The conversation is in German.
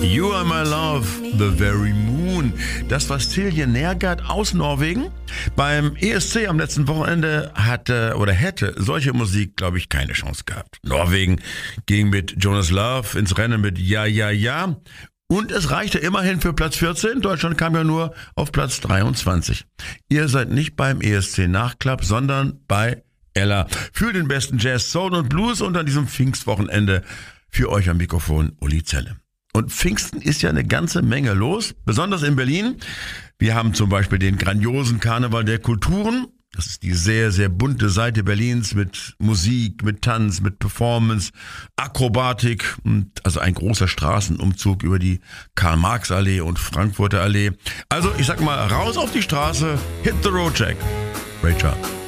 You Are My Love, The Very Moon. Das war Silje Nergard aus Norwegen. Beim ESC am letzten Wochenende hätte solche Musik, glaube ich, keine Chance gehabt. Norwegen ging mit Jonas Love ins Rennen mit Ja, Ja, Ja. Und es reichte immerhin für Platz 14. Deutschland kam ja nur auf Platz 23. Ihr seid nicht beim ESC Nachklapp, sondern bei Ella. Für den besten Jazz, Soul und Blues und an diesem Pfingstwochenende für euch am Mikrofon Uli Zelle. Und Pfingsten ist ja eine ganze Menge los, besonders in Berlin. Wir haben zum Beispiel den grandiosen Karneval der Kulturen. Das ist die sehr, sehr bunte Seite Berlins mit Musik, mit Tanz, mit Performance, Akrobatik und also ein großer Straßenumzug über die Karl-Marx-Allee und Frankfurter Allee. Also ich sag mal, raus auf die Straße, hit the road, Jack. Ray Charles.